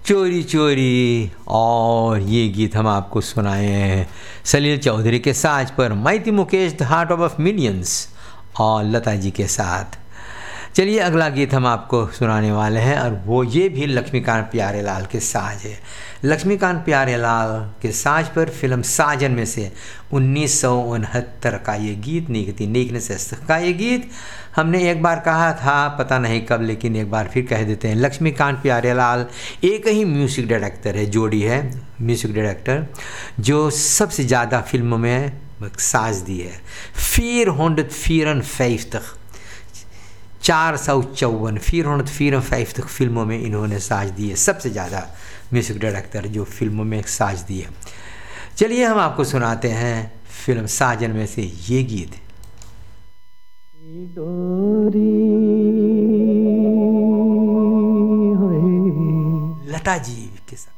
चोरी चोरी। और ये गीत हम आपको सुनाए हैं सलील चौधरी के साज पर, माइती Mukesh the heart of millions और लता जी के साथ। चलिए अगला गीत हम आपको सुनाने वाले हैं और वो ये भी लक्ष्मीकांत प्यारेलाल के साज है। लक्ष्मीकांत प्यारेलाल के साज पर फिल्म साजन में से 1969 का ये गीत, नेक ने शस्त्र का ये गीत हमने एक बार कहा था, पता नहीं कब, लेकिन एक बार फिर कह देते हैं। लक्ष्मीकांत प्यारेलाल एक ही म्यूज़िक डायरेक्टर है, जोड़ी है म्यूज़िक डायरेक्टर, जो सबसे ज़्यादा फिल्मों में साज दी है। 454 454 फिल्मों में इन्होंने साज दी है, सबसे ज़्यादा म्यूज़िक डायरेक्टर जो फिल्मों में साज दी है। चलिए हम आपको सुनाते हैं फिल्म साजन में से ये गीत, लता जी के साथ।